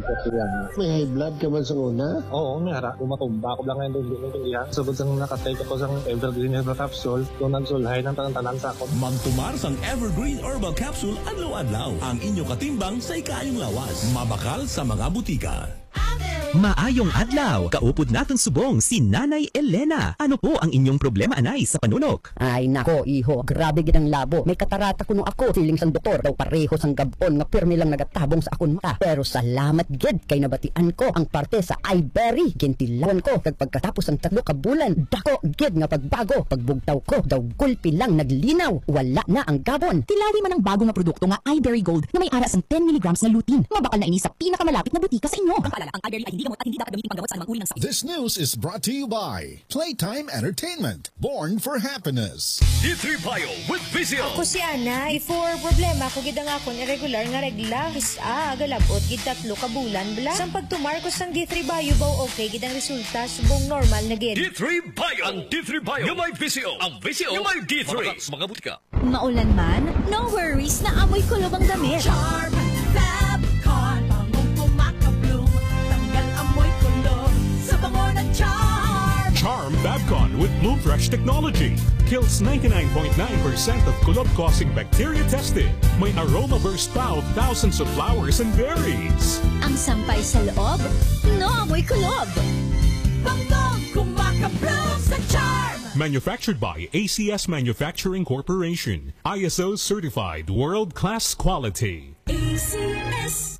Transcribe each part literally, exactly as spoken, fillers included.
ko siya. May high blood ka man sa una? Oo, may hara. Umatumba ko lang ngayon doon doon doon yan. Sabot sang nakatake ako sang Evergreen Herbal Capsule. Doon nagsulhay ng tanan-tanan sa ako. Magtumar sang Evergreen Herbal Capsule adlaw-adlaw. Ang inyo katimbang sa ikayong lawas. Mabakal sa mga butika. Maayong adlaw, kaupod naton subong si Nanay Elena. Ano po ang inyong problema, anay, sa panunok? Ay nako, iho, grabe gid ang labo. May katarata kuno ako, feeling sang doktor daw pareho sang gabon nga pirmi lang nagatabong sa akon mata. Pero salamat gid kay nabatian ko ang parte sa iBerry. Gintilawan ko kag pagkatapos ang tatlo ka bulan, dako gid nga pagbago. Pagbugtaw ko daw gulpi lang naglinaw, wala na ang gabon. Tilali man ang bago nga produkto nga iBerry Gold na may ara sang ten milligrams na lutein. Mabakal na ini sa pinakamalapit na butika sa inyo. Ang paalala, ang iBerry ay hindi gamot at hindi dapat gamitin panggamot sa anumang uri ng sakit. This news is brought to you by Playtime Entertainment, born for happiness. D three Bio with Vizio. Ako si Ana, for problema ko gid ang akon irregular nga regla, isa agalabot gid tatlo ka bulan bla. Sang pagtumar ko sang D three Bio baw okay gid ang resulta subong normal na gid. D three Bio. Ang D three Bio yung may Vizio. Ang Vizio yung may D three. Sa mga butika. Maulan man, no worries na amoy kulob ang damit. Charm Fabcon, bangong pumakabloom, tanggal amoy kulob sa bango ng Charm. Charm Fabcon with Bloom Fresh technology kills ninety-nine point nine percent of kulob-causing bacteria tested. May aroma burst pa of thousands of flowers and berries. Ang sampay sa loob, no amoy kulob. Bangong kumakabloom sa Charm. Manufactured by A C S Manufacturing Corporation. I S O certified world-class quality. A C S.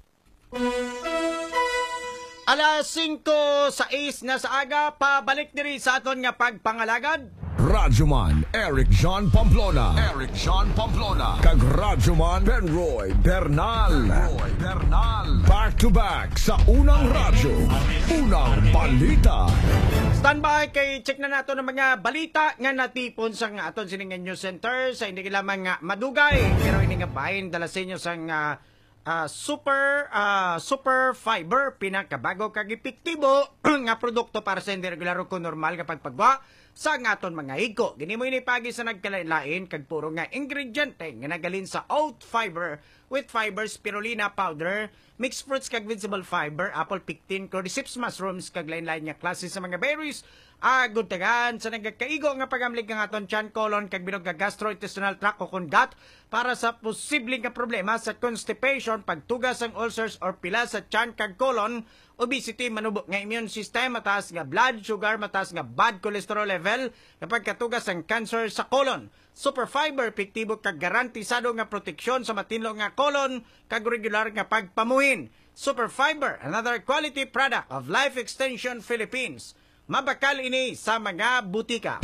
Alas singko sa is na sa aga, pabalik diri sa aton nga pagpangalagad. Radyoman Eric John Pamplona. Eric John Pamplona. Kag Radyoman Benroy Bernal. Benroy Bernal. Back to back sa unang radyo. Unang balita. Standby kay check na nato ng mga balita nga natipon sa nga aton siningan news center sa hindi lamang nga madugay pero ini nga bahin dala sa inyo sang uh, uh, super uh, super fiber pinakabago kag epektibo nga produkto para sa hindi regular ko normal kapag pagwa sa ngaton mga hiko. Gini mo inipagi sa nagkalain kag puro nga ingrediente nga nagalin sa oat fiber with fiber spirulina powder, mixed fruits kag vegetable fiber, apple pectin, cordyceps mushrooms kag lain-lain nga klase sa mga berries. Agud tagan sa nagkaigo nga pagamlig nga aton tiyan, colon kag binog nga gastrointestinal tract o kundat para sa posibleng nga problema sa constipation, pagtugas ang ulcers or pila sa tiyan kag colon, obesity, manubok nga immune system, mataas nga blood sugar, mataas nga bad cholesterol level, kapag katugas ang cancer sa colon. Super fiber, epektibo kag garantisado nga proteksyon sa matinlo nga colon kag regular nga pagpamuhin. Super fiber, another quality product of Life Extension Philippines. Mabakal ini sa mga butika.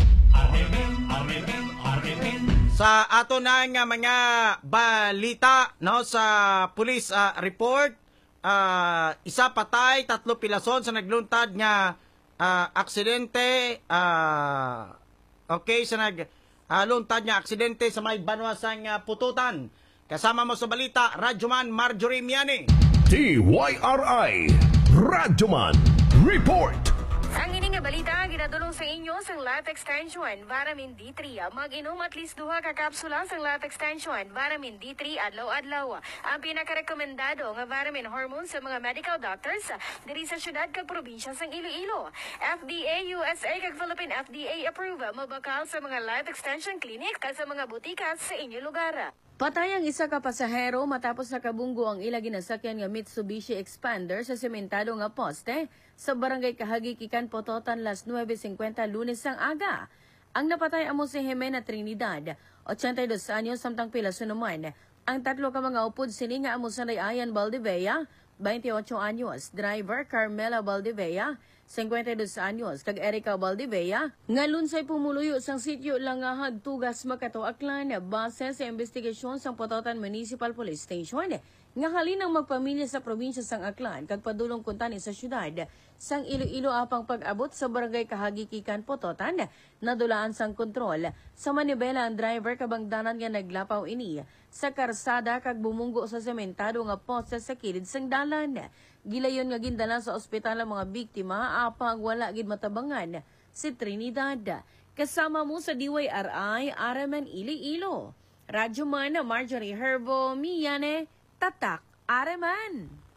Sa ato na nga mga balita no sa police uh, report, uh, isa patay, tatlo pilason sa nagluntad nga uh, aksidente. Uh, okay, sa nag uh, luntad nga aksidente sa may banwasang uh, pututan. Kasama mo sa balita, Radyoman Marjorie Miani. D Y R I Radyoman Report. Ang ini nga balita, ginadulong sa inyo sang Life Extension, Vitamin D three. Mag-inom at least duha ka kapsula sang Life Extension, Vitamin D three adlaw-adlaw. Ang pinakarekomendado nga vitamin hormone sa mga medical doctors diri sa syudad kag probinsya sang Iloilo. F D A U S A kag Philippine F D A approve, mabakal sa mga Life Extension clinic kag sa mga butika sa inyo lugar. Patay ang isa ka pasahero matapos nakabunggo ang ila ginasakyan nga Mitsubishi Expander sa sementado nga poste sa barangay Kahagikikan, Pototan, las nueve fifty Lunes sang aga. Ang napatay amo si Jimena Trinidad, eighty-dos anyos, samtang pila sunuman. Ang tatlo ka mga upod sini nga amo sa Ayan Valdivia, twenty-eight anyos, driver Carmela Valdivia, fifty-dos anyos, kag Erica Valdivia, nga lunsay pumuluyo sang sityo Langahag, Tugas, Makato, Aklan, base sa investigasyon sang Pototan Municipal Police Station, nga halinang magpamilya sa probinsya sang Aklan, kag padulong kuntani sa syudad, sang Iloilo apang pag-abot sa barangay Kahagikikan, Pototan, nadulaan sang kontrol. Sa manibela ang driver kabangdanan nga naglapaw ini, sa karsada kag bumunggo sa sementado nga poste sa kilid sang dalan. Gilayon nga gindala sa ospital ang mga biktima apang wala gid matabangan si Trinidad. Kasama mo sa D Y R I Araman Iloilo. Radyoman Marjorie Herbo Miyane, Tatak Araman.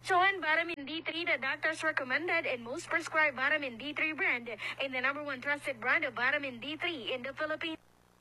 Extension Vitamin D three, the doctor's recommended and most prescribed Vitamin D three brand, and the number one trusted brand of Vitamin D three in the Philippines.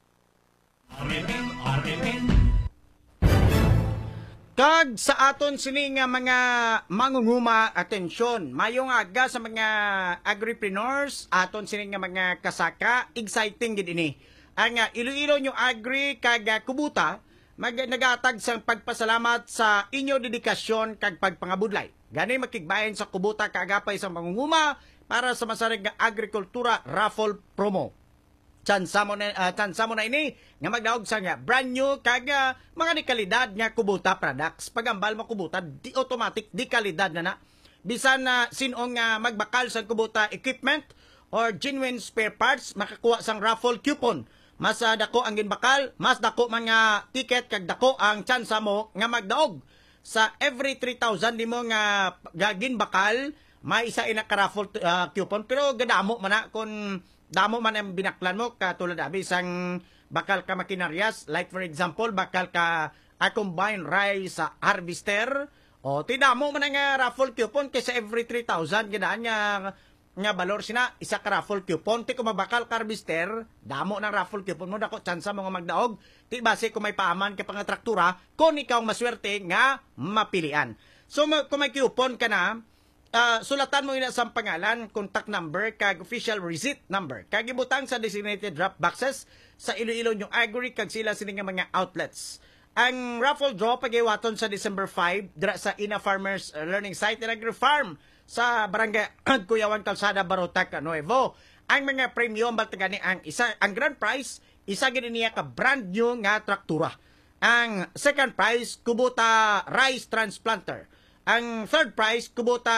Kag sa aton sini nga mga mangunguma, atensyon, mayong aga sa mga agripreneurs, aton sini nga mga kasaka, exciting gid ini. Ang uh, Iloilo nyo agri kag uh, kubuta, mag nagatag sang pagpasalamat sa inyo dedikasyon kag pagpangabudlay. Gani makigbayan sa kubuta kaagapay sa mangunguma para sa masarig nga agrikultura raffle promo. Tsansa mo na, uh, tsansa mo na ini nga magdaog sa nga brand new kag uh, mga di kalidad nga kubuta products. Pagambal mo kubuta, di automatic di kalidad na na. Bisan na uh, sinong uh, magbakal sa kubuta equipment or genuine spare parts, makakuha sang raffle coupon. Mas uh, dako ang ginbakal, mas dako mga ticket kag dako ang tsansa mo nga magdaog. Sa every three thousand di mo nga ginbakal, may isa ina ka raffle uh, coupon, pero gadamo man na kung damo man ang binaklan mo, katulad abi sang bakal ka makinaryas, like for example, bakal ka a combine rice sa harvester, o tidamo man ang uh, raffle coupon kaysa every three thousand, ganaan nga, nga balor sina, isa ka raffle coupon, ti kung mabakal ka harvester, damo ng raffle coupon mo, dako, tsansa mo nga magdaog, ti base kung may paaman ka pang traktura, kung ikaw maswerte nga mapilian. So kung may coupon ka na, Uh, sulatan mo ina sa pangalan, contact number, kag official receipt number. Kag ibutang sa designated drop boxes sa Iloilo yung agri kag sila sining mga outlets. Ang raffle draw pagiwaton sa December five dira sa Ina Farmers Learning Site in Agri Farm sa Barangay Kuyawan, Calzada, Barotac, Nuevo. Ang mga premium baltagani ang isa ang grand prize, isa gid niya ka brand new nga traktura. Ang second prize, Kubota rice transplanter. Ang third prize, Kubota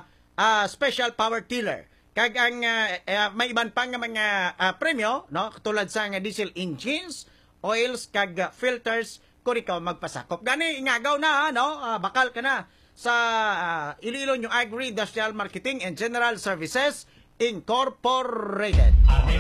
uh, special power tiller. Kag ang uh, uh, may iban pang mga uh, premyo, no, katulad sa nga diesel engines, oils kag uh, filters kung ikaw magpasakop. Gani ingagaw na, no, uh, bakal ka na sa uh, Iloilo New Agri Industrial Marketing and General Services Incorporated.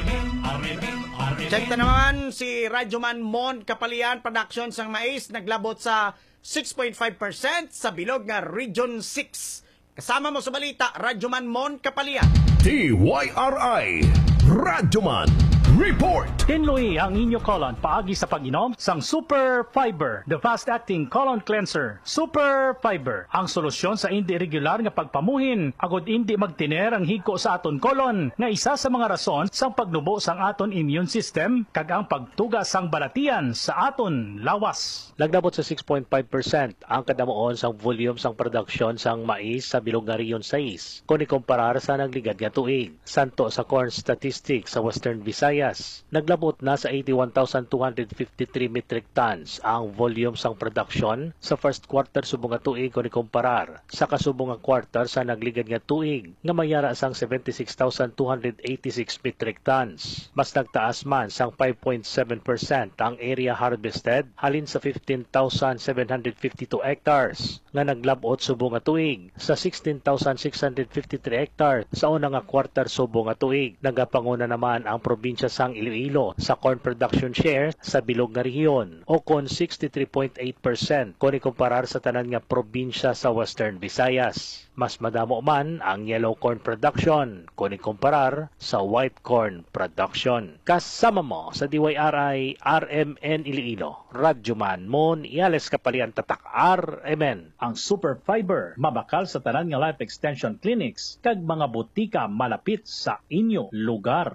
Check na naman si Radyoman Mon Kapalian Productions ang mais naglabot sa six point five percent sa bilog nga Region six. Kasama mo sa balita, Radyoman Mon Kapalian. T Y R I Radyoman Report. Tinloy ang inyo colon paagi sa pag-inom sang Super Fiber, the fast-acting colon cleanser. Super Fiber, ang solusyon sa hindi regular nga pagpamuhin, agod hindi magtiner ang hiko sa aton colon, nga isa sa mga rason sang pagnubo sang aton immune system, kag ang pagtuga sang balatian sa aton lawas. Naglabot sa six point five percent ang kadamuon sang volume sang production sang mais sa bilog nga Region six, kung ikumparar sa nagligad nga tuig. Santo sa corn statistics sa Western Visayas, naglabot na sa eighty-one thousand two hundred fifty-three metric tons ang volume sang production sa first quarter subong nga tuig kung ikumparar sa kasubong nga quarter sa nagligad nga tuig nga mayara sang seventy-six thousand two hundred eighty-six metric tons. Mas nagtaas man sang five point seven percent ang area harvested halin sa fifteen thousand seven hundred fifty-two hectares nga naglabot subong nga tuig sa sixteen thousand six hundred fifty-three hectares sa una nga quarter subong nga tuig. Nagapanguna naman ang probinsya sang Iloilo sa corn production share sa bilog nga rehiyon o kon sixty-three point eight percent kung ikumparar sa tanan nga probinsya sa Western Visayas. Mas madamo man ang yellow corn production kung ikumparar sa white corn production. Kasama mo sa D Y R I R M N Iloilo, Radyoman Mon Iales Kapalian Tatak R M N. Ang Super Fiber, mabakal sa tanan nga life extension clinics kag mga butika malapit sa inyo lugar.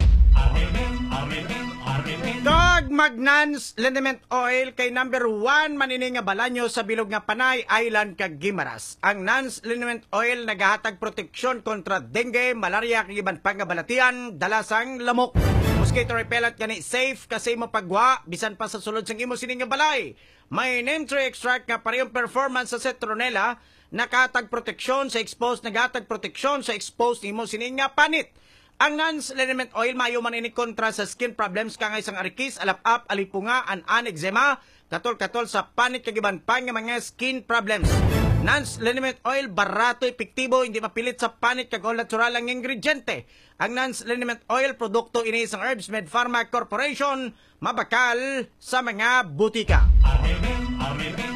Dog Magnans Liniment Oil kay number one manini nga balanyo sa bilog nga Panay Island kag Guimaras. Ang Nans Liniment Oil nagahatag proteksyon kontra dengue, malaria kag iban pang nga balatian, dalasang lamok. Mosquito repellent gani safe kasi mo pagwa bisan pa sa sulod sang imo sining nga balay. May neem tree extract nga parehong performance sa citronella, nakahatag proteksyon sa exposed, nagahatag proteksyon sa exposed imo sining nga panit. Ang Nans Liniment Oil mayo man ini kontra sa skin problems kangay sang arikis, alap-ap, alipunga, an-an, eczema, katol-katol sa panit kag iban pang nga mga skin problems. Nans Liniment Oil barato, epektibo, hindi mapilit sa panit kag all natural ang ingrediente. Ang Nans Liniment Oil produkto ini sang Herbs Med Pharma Corporation, mabakal sa mga butika.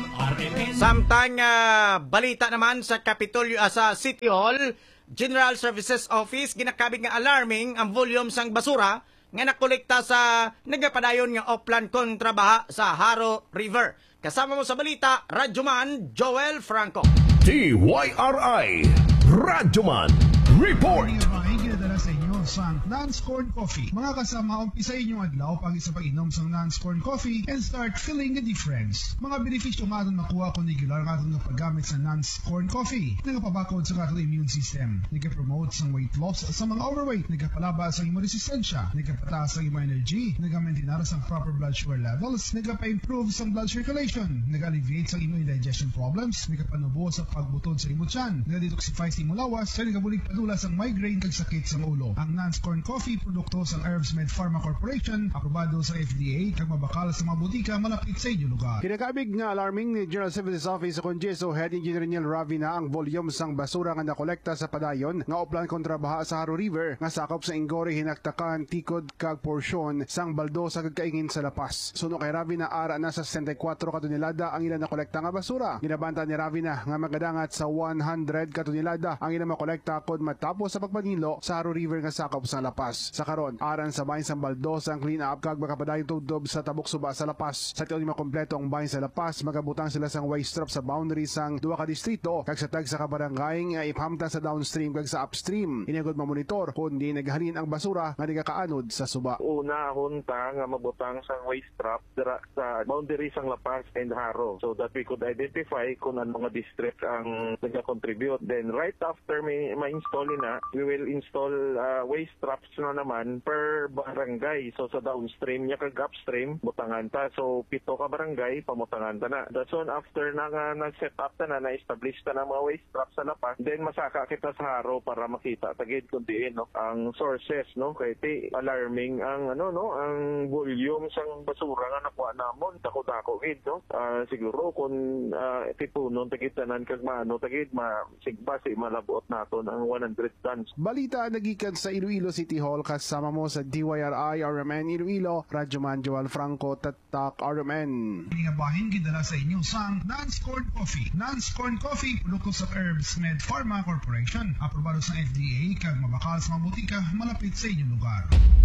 Samtang uh, balita naman sa Kapitolyo uh, sa City Hall, General Services Office ginakabig nga alarming ang volume sang basura nga nakolekta sa nagapadayon nga Oplan kontrabaha sa Haro River. Kasama mo sa balita, Radyoman Joel Franco. T Y R I Radyoman Report. Ginadala sa inyo sa Nance Corn Coffee. Mga kasama, umpisa inyong adlaw pag sa pag-inom sa Nance Corn Coffee and start feeling the difference. Mga benepisyo nga itong makuha kung regular nga itong paggamit sa Nance Corn Coffee. Nagapabakod sa katong immune system. Nagapromote sa weight loss sa mga overweight. Nagapalaba sa imong resistensya. Nagapataas sa imong energy. Nagamaintinar sa proper blood sugar levels. Nagapa-improve sa blood circulation. Nag-alleviate sa imong indigestion problems. Nagapanubo sa pagbutod sa imong tiyan. Nag-detoxify sa imong lawas. Sa nagabulig padula sa migraine kag sakit sa ulo. Ang Nance Corn Coffee, produkto sa Herbs Med Pharma Corporation, aprobado sa F D A, kag mabakal sa mga butika malapit sa inyong lugar. Kinakabig nga alarming ni General Services Office sa Congeso Head Engineer Niel Ravi na ang volume sang basura nga nakolekta sa padayon nga Oplan kontrabaha sa Haro River nga sakop sa Ingori, Hinaktakan, Tikod kag porsyon sang Baldosa kag kaingin sa Lapas. Suno kay Ravi na ara na sa sesenta y kwatro katonelada ang ilang nakolekta nga basura. Ginabanta ni Ravi na nga magadangat sa one hundred katonelada ang ilang makolekta kod matapos sa pagpanilo sa Haro River nga sakop sa Lapas. Sa karon, aran sa bahin sa Baldosa ang clean up kag makapadayon tudob sa tabok suba sa Lapas. Sa tiyon makompleto ang bahin sa Lapas, magabutang sila sang waste trap sa boundary sang duha ka distrito kag sa tag sa kabarangay nga iphamta sa downstream kag sa upstream. Inigod mamonitor kung di naghalin ang basura nga nagakaanod sa suba. Una hunta nga mabutang sang waste trap dira sa boundary sang Lapas and Haro so that we could identify kung ano mga district ang nag-contribute. Then right after may ma-install na, we will install uh, waste traps na naman per barangay. So sa downstream niya kag upstream butangan ta. So pito ka barangay pamutangan ta na. That's on after na nga nag-set up ta na na-establish ta na mga waste traps sa Lapas. Then masaka kita sa Haro para makita tagid kun diin no ang sources no kay ti alarming ang ano no ang volume sang basura nga nakuha namon dako-dako gid no. Uh, siguro kun uh, tipunon tagid tanan kag maano tagid ma sigba si malabot naton ang one hundred tons. Balita nagikan sa Iloilo City Hall kasama mo sa D Y R I R M N Iloilo, Radyoman Joel Franco, Tatak R M N. Nga bahin gidala sa inyo sang Nance Corn Coffee. Nance Corn Coffee, produkto sa Herbs Med Pharma Corporation, aprobado sa F D A kag mabakal sa mga butika malapit sa inyong lugar.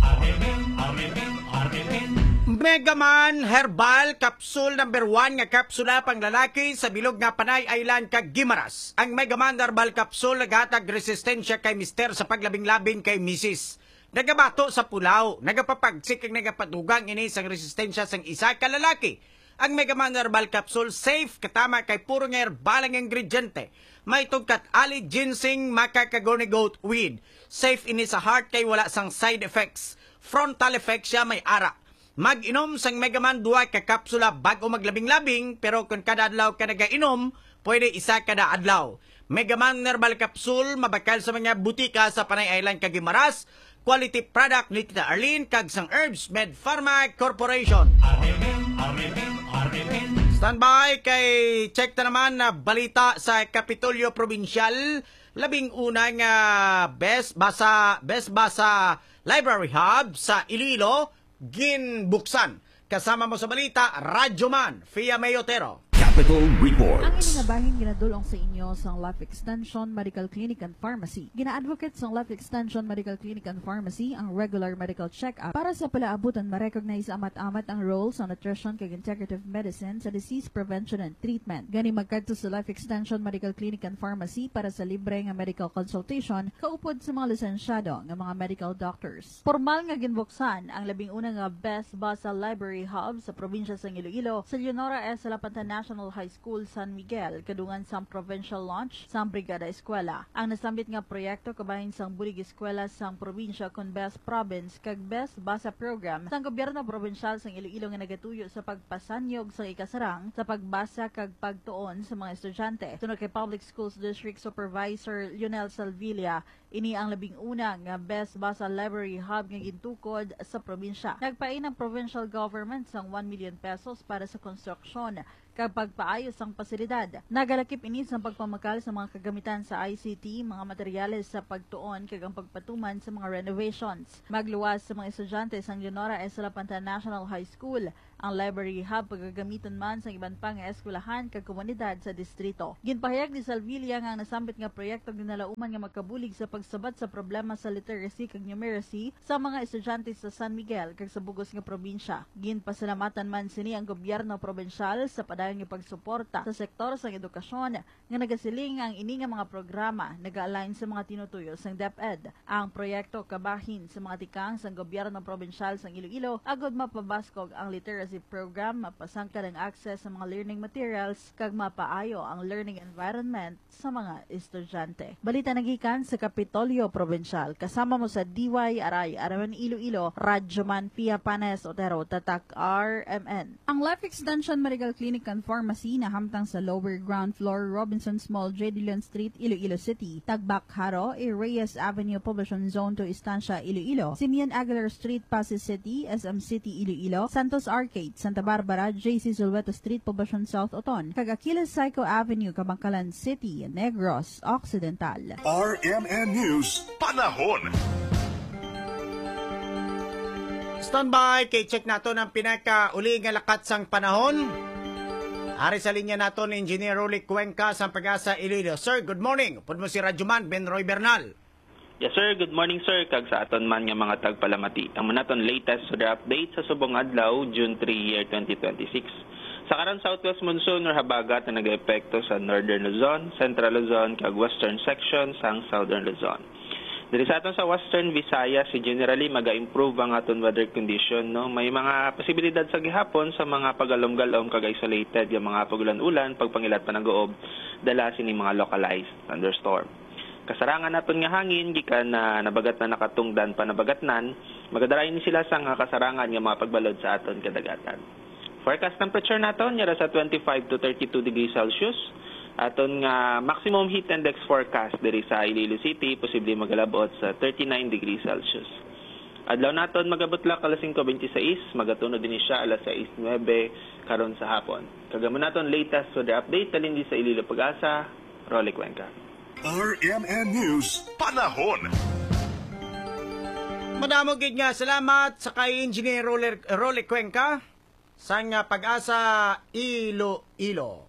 Megaman Herbal Capsule number one nga kapsula pang lalaki sa bilog nga Panay Island kag Gimaras. Ang Megaman Herbal Capsule naghatag resistensya kay mister sa paglabing-labing kay misis. Nagabato sa pulaw, nagapapagsik kag nagapadugang ini sang resistensya sang isa ka lalaki. Ang Megaman Herbal Capsule safe katama kay puro nga herbal ang ingrediente. May tugkat ali ginseng makakagone goat weed. Safe ini sa heart kay wala sang side effects. Frontal effects siya may ara. Mag-inom sang Megaman duwa ka kapsula bago maglabing-labing pero kung kada adlaw ka nagainom, pwede isa kada adlaw. Megaman Herbal Capsule mabakal sa mga butika sa Panay Island kag Gimaras. Quality product ni Tita Arlene kag sang Herbs Med Pharma Corporation. Standby kay check ta naman na balita sa Kapitolyo Provincial. Labing unang uh, best basa best basa library hub sa Iloilo ginbuksan. Kasama mo sa balita, Radyoman Fia Mayotero. Capital Report. Ang inabahin ginadulong sa inyo sa Life Extension Medical Clinic and Pharmacy. Gina-advocate sa Life Extension Medical Clinic and Pharmacy ang regular medical check-up para sa palaabutan ma-recognize amat-amat ang role sa nutrition kag integrative medicine sa disease prevention and treatment. Gani magkadto sa Life Extension Medical Clinic and Pharmacy para sa libre nga medical consultation kaupod sa mga lisensyado nga mga medical doctors. Formal nga ginbuksan ang labing una nga Best Basa Library Hub sa probinsya sa Iloilo sa Leonora S. Lapanta National High School San Miguel kadungan sa provincial launch sa Brigada Eskwela. Ang nasambit nga proyekto kabahin sang bulig eskwela sang probinsya kon Best Province kag Best Basa Program sang gobyerno provincial sang Iloilo nga nagatuyo sa pagpasanyog sa ikasarang sa pagbasa kag pagtuon sa mga estudyante. Sunod kay Public Schools District Supervisor Lionel Salvilla, ini ang labing una nga Best Basa Library Hub nga gintukod sa probinsya. Nagpain ang provincial government sang one million pesos para sa konstruksyon kag pagpaayos ang pasilidad. Nagalakip ini sa pagpamakal sa mga kagamitan sa I C T, mga materyales sa pagtuon kag ang pagpatuman sa mga renovations. Magluwas sa mga estudyante sa Leonora S. Lapanta National High School Ang library hub pagagamiton man sa iban pang eskwelahan kag komunidad sa distrito. Ginpahayag ni Salvilla nga ang nasambit nga proyekto ginalauman nga magkabulig sa pagsabat sa problema sa literacy kag numeracy sa mga estudyante sa San Miguel kag sa bugos nga probinsya. Ginpasalamatan man sini ang gobyerno probensyal sa padayon nga pagsuporta sa sektor sa edukasyon nga nagasiling ang ini nga mga programa nag-align sa mga tinutuyo sang DepEd. Ang proyekto kabahin sa mga tikang sang gobyerno probensyal sang Iloilo agod mapabaskog ang literacy program, mapasangka ng access sa mga learning materials kag mapaayo ang learning environment sa mga estudyante. Balita nagikan sa Kapitolyo Provincial. Kasama mo sa D Y Aray, Araman Iloilo, Radyoman Pia Panes Otero, Tatak R M N. Ang Life Extension Medical Clinic and Pharmacy na hamtang sa lower ground floor, Robinson's Mall, J. Dillon Street, Iloilo City. Tagbak Haro, A. Reyes Avenue, Poblacion Zone to Estancia, Iloilo. Simeon Aguilar Street, Pasig City, S M City, Iloilo. Santos Arcade, Santa Barbara, J C Zulweta Street, Poblacion South, Oton. Kag Aquiles Psycho Avenue, Kabangkalan City, Negros Occidental. R M N News, panahon. Standby, kay check nato ng pinaka-uli nga lakat sang panahon. Ari sa linya nato ni Engineer Rolly Cuenca sa Pag-asa Iloilo. Sir, good morning. Pud mo si Radyoman Benroy Bernal. Yes sir, good morning sir. Kag sa aton man nga mga tagpalamati. Ang manaton latest weather update sa subong adlaw, June third, year twenty twenty-six. Sa karon southwest monsoon or habagat na nag-epekto sa northern Luzon, central Luzon kag western section sang southern Luzon. Diri sa aton sa western Visayas, si generally maga-improve ang aton weather condition, no. May mga posibilidad sa gihapon sa mga pagalom-galom kag isolated nga mga pagulan-ulan, pagpangilat pa nag-uob, dala sini mga localized thunderstorm. Kasarangan naton nga hangin gikan na nabagat na nakatungdan pa nabagatnan, magadarayon ni sila sa nga kasarangan nga mga pagbalod sa aton kadagatan. Forecast temperature naton yara sa twenty-five to thirty-two degrees Celsius. Aton nga maximum heat index forecast diri sa Iloilo City posible magalabot sa thirty-nine degrees Celsius. Adlaw naton magabot la alas five twenty-six, magatunod din siya alas six nine karon sa hapon. Kagamo naton latest weather update talin di sa Iloilo Pag-asa, Rolly Cuenca. R M N News, panahon. Madamo gid nga salamat sa kay Engineer Rolly, Rolly Cuenca sa nga Pag-asa Iloilo.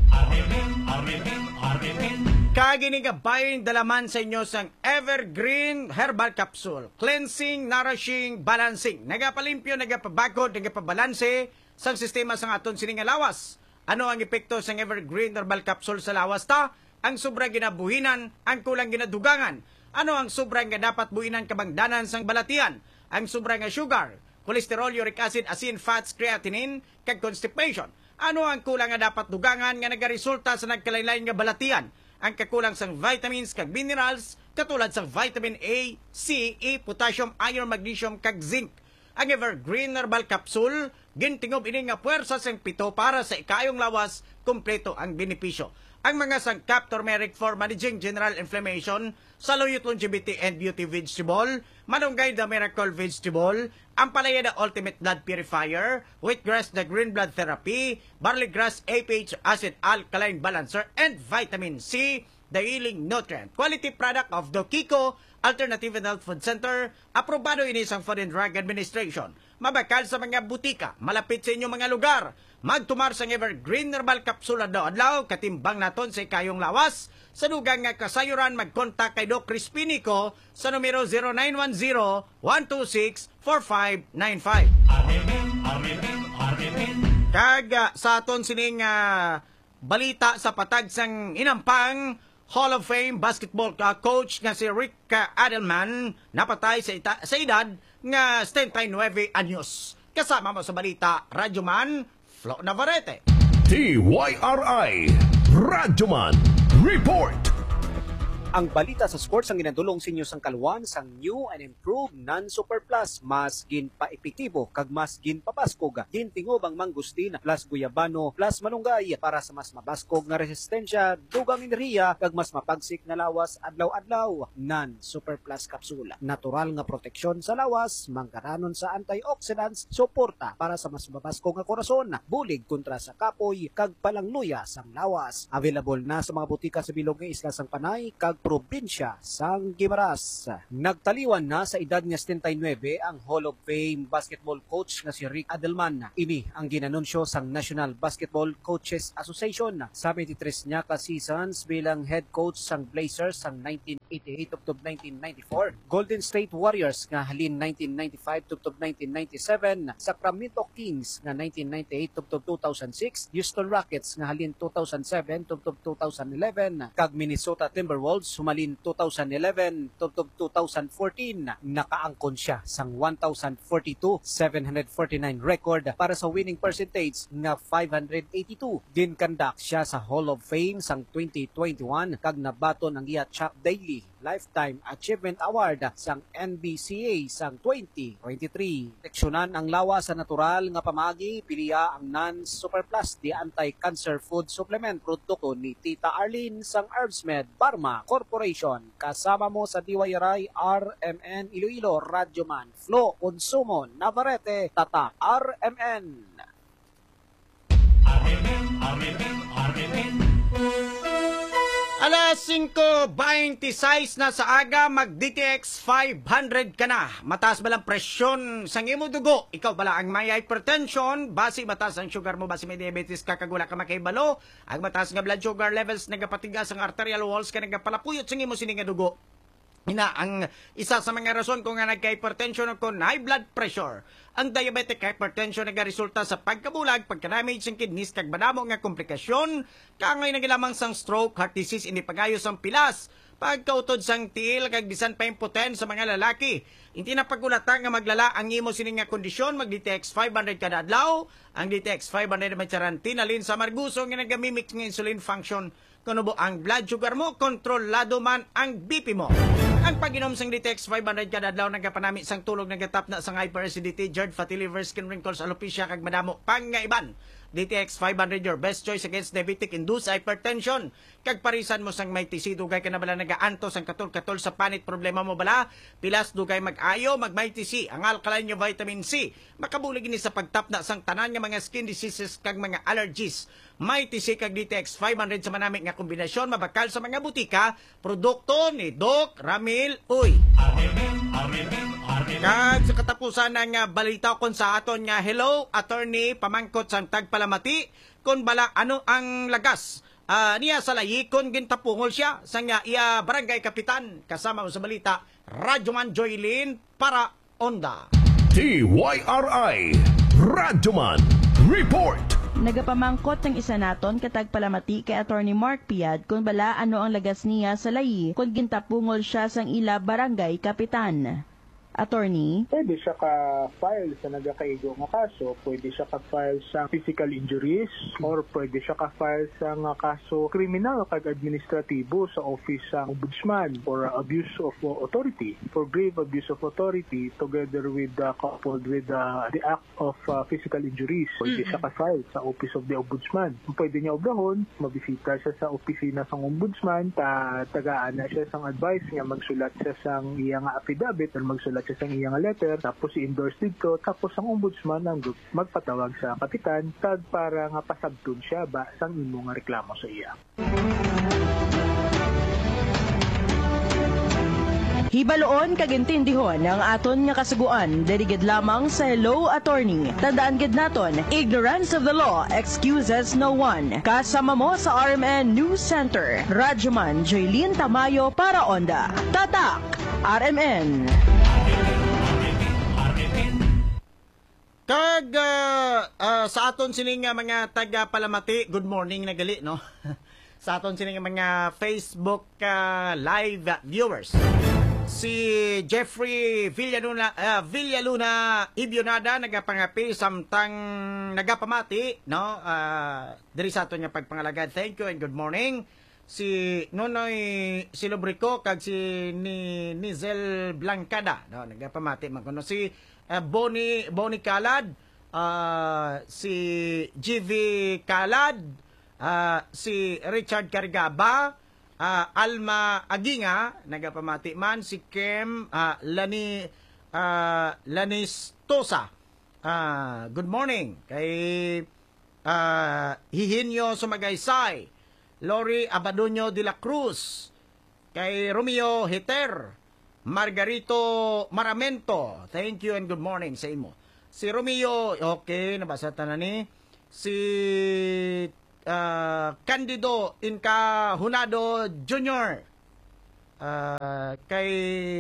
Kagini nga bayin dalaman sa inyo sang Evergreen Herbal Capsule. Cleansing, nourishing, balancing. Nagapalimpyo, nagapabagod, nagapabalanse sang sistema sang aton sining lawas. Ano ang epekto sang Evergreen Herbal Capsule sa lawas ta? Ang sobra ginabuhinan, ang kulang ginadugangan. Ano ang sobra nga dapat buhinan kabangdanan sang balatian? Ang sobra nga sugar, cholesterol, uric acid, asin, fats, creatinine, kag constipation. Ano ang kulang nga dapat dugangan nga nagaresulta sa nagkalain-lain nga balatian? Ang kakulang sang vitamins kag minerals katulad sang vitamin A, C, E, potassium, iron, magnesium kag zinc. Ang Evergreen Herbal Capsule gintingob ini nga puwersa sang pito para sa ikayong lawas, kumpleto ang benepisyo. Ang mga sangkap turmeric for managing general inflammation, saluyot longevity and beauty vegetable, manunggay the miracle vegetable, ampalaya the ultimate blood purifier, wheatgrass the green blood therapy, barley grass A P H acid alkaline balancer, and vitamin C, the healing nutrient. Quality product of Dokiko Alternative and Health Food Center, aprobado ini sang Food and Drug Administration. Mabakal sa mga butika, malapit sa inyong mga lugar. Magtumar sa Evergreen Herbal Capsule adlaw-adlaw, katimbang naton sa ikayong lawas. Sa dugang nga kasayuran, mag-contact kay Doc Crispinico sa numero zero nine one zero, one two six, four five nine five. Kag uh, sa aton sining uh, balita sa patag sang inampang Hall of Fame basketball uh, coach nga si Rick uh, Adelman napatay sa, ita- sa edad nga seventy-nine anyos. Kasama mo sa balita, Radyoman Flo Navarrete. T Y R I Radyoman Report. Ang balita sa sports ang ginadulong sa inyo sang kaluan sang new and improved non-super plus, mas ginpa-epektibo kag mas ginpabaskog. Gintingob ang mangustin plus guyabano plus malunggay para sa mas mabaskog nga resistensya, dugang enerhiya kag mas mapagsik na lawas adlaw-adlaw. Non-super plus kapsula, natural nga proteksyon sa lawas, mangkaranon sa antioxidants, suporta para sa mas mabaskog nga korason, bulig kontra sa kapoy kag palangluya sang lawas. Available na sa mga butika sa bilog nga isla sang Panay kag probinsya sang Guimaras. Nagtaliwan na sa edad nga setenta y nueve ang Hall of Fame basketball coach nga si Rick Adelman. Ini ang ginanunsyo sang National Basketball Coaches Association sa twenty-three niya ka seasons bilang head coach sang Blazers sang nineteen eighty-eight tubtob nineteen ninety-four, Golden State Warriors nga halin nineteen ninety-five tubtob nineteen ninety-seven, Sacramento Kings nga nineteen ninety-eight tubtob two thousand six, Houston Rockets nga halin two thousand seven tubtob two thousand eleven, kag Minnesota Timberwolves humalin two thousand eleven tubtob two thousand fourteen. Nakaangkon siya sang one thousand forty-two seven hundred forty-nine record para sa winning percentage nga five hundred eighty-two. Ginkandak siya sa Hall of Fame sang twenty twenty-one kag nabaton ang iya Chuck Daly Lifetime Achievement Award sang N B C A sang twenty twenty-three. Leksyonan ang lawa sa natural nga pamagi, piliya ang non-super plus di anti-cancer food supplement produkto ni Tita Arlene sang Herbsmed Pharma Corporation. Kasama mo sa D Y R I, R M N Iloilo, Radyoman, Flo, Consumo, Navarrete, Tatak, R M N. R M N, R M N, R M N. Alas singko twenty-six na sa aga, mag-D T X five hundred ka na. Mataas ba lang presyon sa imo dugo? Ikaw bala ang may hypertension, basi mataas ang sugar mo, basi may diabetes ka, kagula ka makaibalo, ang mataas nga blood sugar levels, nagapatigas ang arterial walls ka, nagapalapuyot sa imo sini nga dugo. Ina ang isa sa mga rason kung nga nagka-hypertension o kung high blood pressure. Ang diabetic hypertension nagaresulta sa pagkabulag, pagka-damage ng kidneys, kag banamo nga komplikasyon, kaangay na gilamang sang stroke, heart disease, inipagayos ang pilas, pagkautod sang tiil, kag bisan pa impoten sa mga lalaki. Hindi na pagulata nga maglala ang imo sining nga kondisyon, mag-D T X five hundred kada adlaw. Ang D T X five hundred may charantinalin sa marguso nga nagamimix ng insulin function. Kuno bo ang blood sugar mo, kontrolado man ang B P mo. Ang pag-inom sang D T X five hundred kada adlaw nagapanami sang tulog nagatap na sang hyperacidity, GERD, fatty liver, skin wrinkles, alopecia kag madamo pang nga iban. D T X five hundred your best choice against diabetic induced hypertension. Kag parisan mo sang may tisi, dugay ka na bala nagaantos ang katol-katol sa panit, problema mo bala pilas dugay mag-ayo mag may tisi ang alkaline vitamin C. Makabulig ni sa pagtap na sang tanan nga mga skin diseases kag mga allergies. May tisi kag D T X five hundred sa manami nga kombinasyon mabakal sa mga butika, produkto ni Doc Ramil Uy. Kag sa katapusan ng uh, balita kon sa aton nga hello attorney pamangkot sang tagpalamati kon bala ano ang lagas uh, niya sa layi kon gintapungol siya sang uh, iya barangay kapitan. Kasama mo sa balita Radyoman Joylin para Onda. D Y R I Radyoman Report. Nagapamangkot ng isa naton katag palamati kay Attorney Mark Piad kung bala ano ang lagas niya sa layi kung gintapungol siya sang ila barangay kapitan. Attorney? Pwede siya ka-file sa nagakaigo nga kaso, pwede siya ka-file sa physical injuries, or pwede siya ka-file sa nga kaso kriminal kag administratibo sa office sa ombudsman for abuse of authority, for grave abuse of authority together with uh, coupled with uh, the act of uh, physical injuries. Pwede mm-hmm. siya ka-file sa office of the ombudsman. Pwede niya obrahon, mabisita siya sa opisina ng ombudsman, ta tagaan na siya sang advice nga magsulat siya sang iya nga affidavit or magsulat siya sang iyang letter, tapos i-endorse dito, tapos ang ombudsman ang magpatawag sa kapitan tag para nga pasabtun siya ba sang imo nga reklamo sa iya. Hibaloon kagintindihon ang aton nga kasuguan, dirigid lamang sa Hello Attorney. Tandaan gid naton, ignorance of the law excuses no one. Kasama mo sa R M N News Center, Radyoman Jaylin Tamayo para Onda. Tatak, R M N. Kag uh, uh, sa aton sining mga taga-palamati, good morning na gali, no? Sa aton sining mga Facebook uh, live viewers. Si Jeffrey Villaluna, uh, Villaluna Ibionada nagapangapi samtang nagapamati, no? Uh, diri sa aton nga pagpangalagad. Thank you and good morning. Si Nonoy Silobrico kag si ni Nizel Blancada, no? Nagapamati man kuno si Uh, Boni Boni Calad, uh, si G V Calad, uh, si Richard Cargaba, uh, Alma Aginga, nagapamati man, si Kem uh, Lani uh, Lanistosa. Uh, good morning kay uh, Hihinyo Sumagaysay, Lori Abadonyo de la Cruz, Kay Romeo Hiter, Margarito Maramento, thank you and good morning sa imo. Si Romeo, okay, nabasa ta na ni. Si uh, Candido Inca Hunado Junior, uh, kay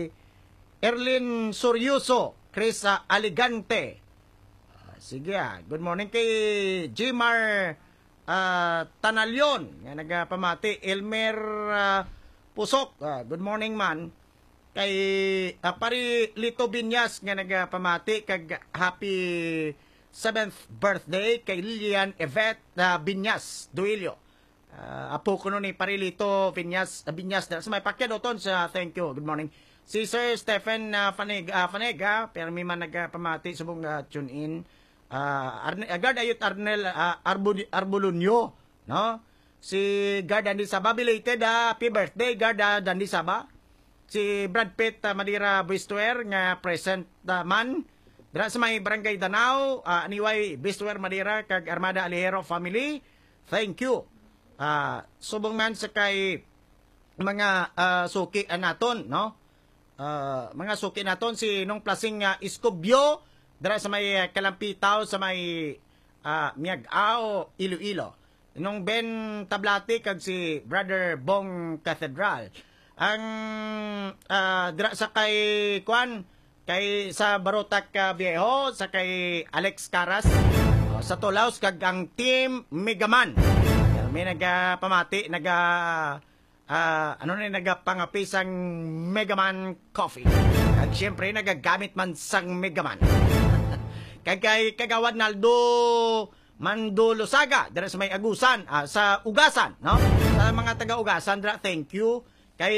Erlin Suryoso, Chris uh, Aligante. Uh, sige ah, good morning kay Jimar uh, Tanalyon, nga nagpamati. Elmer uh, Pusok, uh, good morning man. Kay uh, Pari Lito Binyas nga nagpamati kag happy seventh birthday kay Lilian Yvette uh, Binyas Duilio. Uh, apo ko no ni Pari Lito Binyas uh, Binyas sa may pakyadoton sa thank you. Good morning. Si Sir Stephen uh, Fanega, uh, Fanega pero may man nagpamati subong uh, tune in. Uh, Arne, agad ayot Arnel uh, Arbul Arbulunyo, no? Si Gard Dandi Saba, belated uh, happy birthday Gard uh, Dandi Saba. Si Brad Pitt uh, Madira Bistuer nga present uh, man. Dira sa may Barangay Danao, uh, aniway Bistuer Madira kag Armada Alihero family. Thank you. Uh, subong man sa kay mga uh, suki naton, no? Uh, mga suki naton si nung plasing uh, Iskobyo dira sa may uh, Kalampitaw sa may uh, Miagao, Iloilo. Nung Ben Tablati kag si Brother Bong Cathedral. Ang uh, dira sa kay Kwan, kay sa Barotac uh, Viejo, sa kay Alex Caras, uh, sa Tolaos kag ang Team Megaman. Uh, may nagapamati, naga uh, ano na nagapangapi sang Megaman Coffee. Kag syempre nagagamit man sang Megaman. Kag kay Kagawad Naldo Mandulo Saga, dira sa may Agusan, uh, sa Ugasan, no? Sa mga taga-Ugasan, dira, thank you. Kay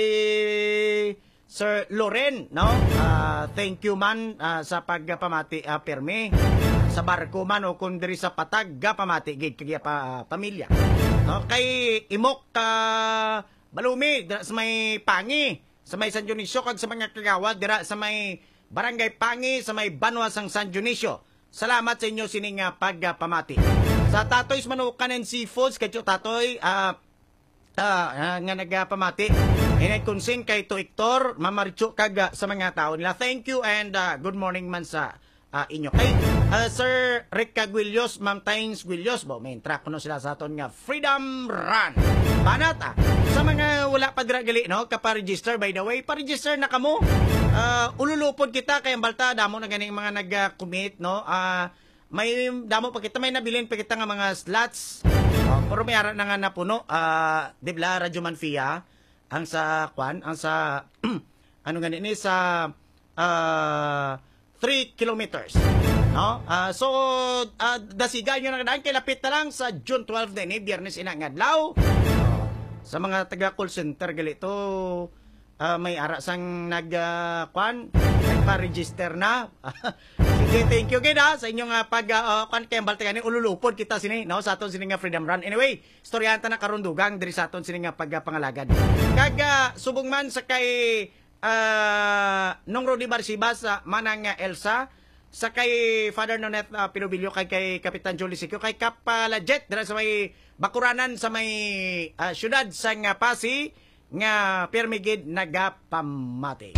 Sir Loren, no? Uh, thank you man uh, sa pagpamati uh, permi. Sa barko man o kung diri sa patag, pamati, gid kaya pa, uh, pamilya. No? Kay Imok uh, Balumi, dira sa may Pangi, sa may San Dionisio, kag sa mga kagawad, dira sa may Barangay Pangi, sa may Banwa sang San Dionisio. Salamat sa inyo sining uh, pagpamati. Sa Tatoy's Manukan and Seafoods, kay Tatoy, uh, uh, uh, nga nagpamati. Inay konsing kay To Hector, Mamaricho kag sa mga tao nila. Thank you and uh, good morning man sa uh, inyo. Kay uh, Sir Rick Caguilios, Ma'am Tynes Guilios, bo, may track ko no sila sa aton nga Freedom Run. Banat ah. Sa mga wala pa dragali, no, kapa-register, by the way, pa-register na kamo. Uh, ululupod kita kay ang balta damo na ganing mga nag-commit, no. Uh, may damo pa kita, may nabilin pa kita nga mga slots. Uh, pero may ara na nga napuno. Uh, Dibla Radyo Manfia ang sa kwan, ang sa ano ganin ni sa uh, three kilometers. No? Uh, so uh, dasigan nyo na kadaan kay lapit na lang sa June twelve din, eh, Biyernes ina nga adlaw. Uh, sa mga taga call center gali to, uh, may ara sang nag uh, kwan, nagpa-register na. Sige, thank you kay da sa inyong uh, pag uh, kwan kay balta gani ululupod kita sini, no, sa aton sini nga Freedom Run. Anyway, storyahan ta na karundugang diri sa aton sini nga pag uh, pangalagad. Kag uh, subong man sa kay uh, nung Rudy Barsiba sa manang uh, Elsa, sa kay Father Nonet uh, Pilobilio, kay kay Kapitan Jolie Sikyo, kay Kapalajet dira sa may Bakuranan sa may uh, syudad sa nga Pasi nga permigid nagapamati.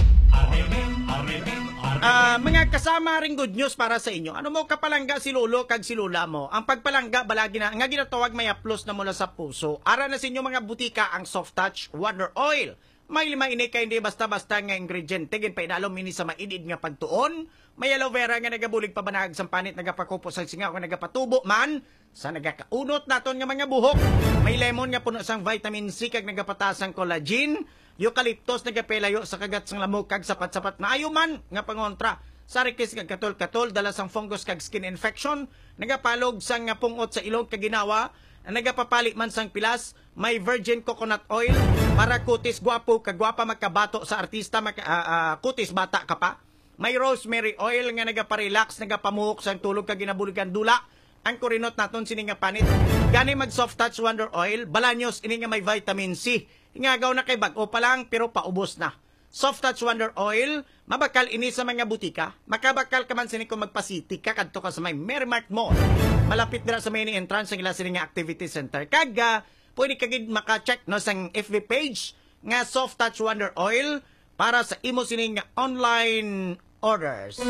Uh, mga kasama ring good news para sa inyo. Ano mo kapalangga si lolo kag si lula mo? Ang pagpalangga balagi na nga ginatawag may aplos na mula sa puso. Ara na sa inyo mga butika ang Soft Touch Wonder Oil. May lima ini kay hindi basta-basta nga ingrediente, gin pa inalom ini sa mainid nga pagtuon. May aloe vera nga nagabulig pa banag sa panit, nagapakupos ang singaw, nagapatubo man sa nagakaunot naton nga mga buhok. May lemon nga puno sang vitamin C kag nagapatas ang collagen. Eucalyptus nagapelayo sa kagat sang lamok kag sapat-sapat na ayuman nga pangontra sa rikis kag katol-katol dala sang fungus kag skin infection. Nagapalog sang nga pungot sa ilong kag ginawa. Nagapapali man sang pilas. May virgin coconut oil para kutis gwapo kag gwapa magkabato sa artista, maka, uh, uh, kutis bata ka pa. May rosemary oil nga nagapa-relax, nagapamuhok sang tulog kag ginabuligan dula. Ang kurinot naton sini nga panit. Gani mag Soft Touch Wonder Oil, balanyos ini nga may vitamin C. Ingagaw na kay bag-o pa lang pero paubos na. Soft Touch Wonder Oil, mabakal ini sa mga butika. Makabakal ka man sini kung magpasiti ka kadto ka sa may Merrimark Mall. Malapit dira sa main entrance ang ila sini nga activity center. Kaga pwede kagid maka-check no sang F B page nga soft touch wonder oil para sa imo sining online orders.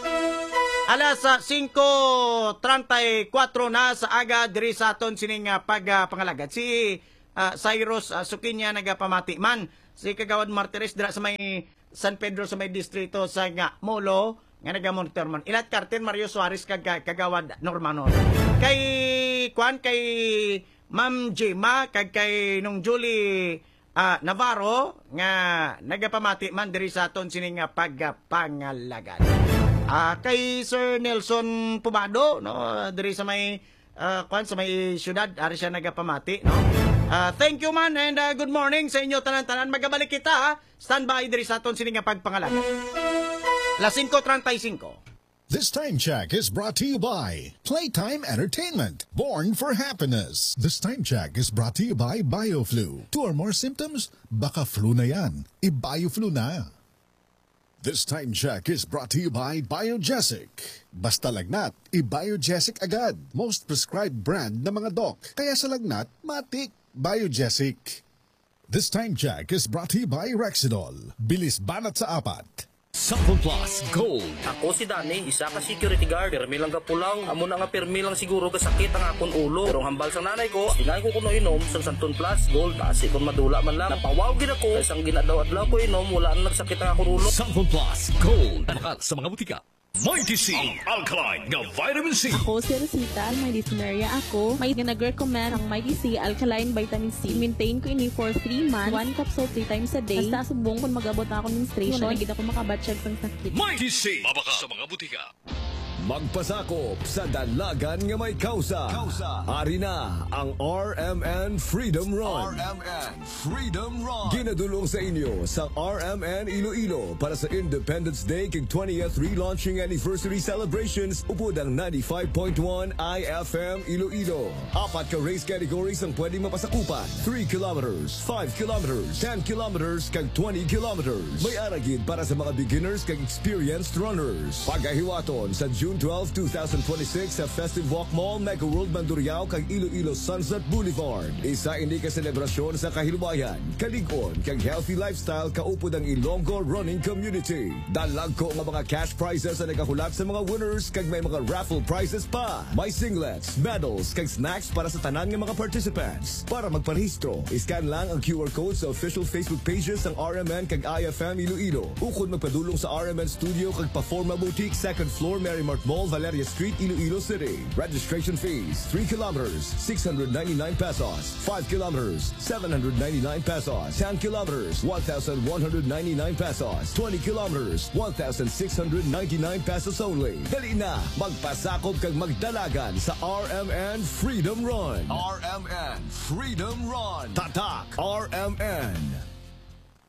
Alas singko treinta-cuatro na sa aga diri sa aton sining uh, pagpangalagad. Si uh, Cyrus uh, Sukinya nagapamati man si Kagawad Martires dira sa may San Pedro sa may distrito sa nga Molo nga nagamonitor man. Ilat karten Mario Suarez kag Kagawad Normano. Kay kuan kay Ma'am Jema kag kay nung Julie uh, Navarro nga nagapamati man diri sa aton sining nga pagpangalagad. Ah uh, kay Sir Nelson Pumado no diri sa may uh, kuan sa may syudad ari siya nagapamati no. Uh, thank you man and uh, good morning sa inyo tanan-tanan. Magabalik kita ha. Standby diri sa aton sining nga pagpangalagad. Las singko treinta-cinco. This time check is brought to you by Playtime Entertainment, born for happiness. This time check is brought to you by BioFlu. Two or more symptoms? Baka flu na yan. I-BioFlu na. This time check is brought to you by Biogesic. Basta lagnat, i-Biogesic agad. Most prescribed brand na mga doc. Kaya sa lagnat, matik. Biogesic. This time check is brought to you by Rexidol. Bilis banat sa apat. Sample Plus Gold. Ako si Dani, isa ka security guard. Permi lang ka pulang, amo na nga permi lang siguro kasakit ang akong ulo. Pero hambal sa nanay ko, ingay ko kuno inom sa Santon Plus Gold. Kasi kung madula man lang, napawaw gid ako. Isang ginadaw-adlaw ko inom, wala na nagsakit ang akong ulo. Sample Plus Gold. Nakal sa mga butika. Mighty C, ang alkaline nga vitamin C. Ako si Rosita, may dysphoria ako. May nag-recommend ang Mighty C alkaline vitamin C. Maintain ko ini for three months. One capsule three times a day. Basta subong kung mag-abot ako ng menstruation. Kung nagigit ako makabatsyag ng sakit. Mighty C, mabaka sa mga butika. Magpasakop sa dalagan nga may kausa. Kausa. Ari na ang R M N Freedom Run. R M N Freedom Run. Ginadulong sa inyo sa R M N Iloilo para sa Independence Day kag twentieth relaunching anniversary celebrations upod ang ninety-five point one I F M Iloilo. Apat ka race categories ang pwedeng mapasakupan. three kilometers, five kilometers, ten kilometers kag twenty kilometers. May aragid para sa mga beginners kag experienced runners. Pagahiwaton sa June twelfth, twenty twenty-six sa Festive Walk Mall, Mega World Mandurriao kag Iloilo Sunset Boulevard. Isa ini ka selebrasyon sa kahilwayan, kalig-on kag healthy lifestyle kaupod ang Ilonggo Running Community. Dalag ko nga mga cash prizes na nagahulat sa mga winners kag may mga raffle prizes pa. May singlets, medals kag snacks para sa tanan nga mga participants. Para magparehistro, iscan lang ang Q R code sa official Facebook pages ng R M N kag I F M Iloilo. Ukod magpadulong sa R M N Studio kag Paforma Boutique, second floor, Marymart Mall, Valeria Street, Iloilo City. Registration fees, three kilometers, six hundred ninety-nine pesos. five kilometers, seven hundred ninety-nine pesos. ten kilometers, one thousand one hundred ninety-nine pesos. twenty kilometers, one thousand six hundred ninety-nine pesos only. Dali na, magpasakop kag magdalagan sa R M N Freedom Run. R M N Freedom Run. Tatak R M N.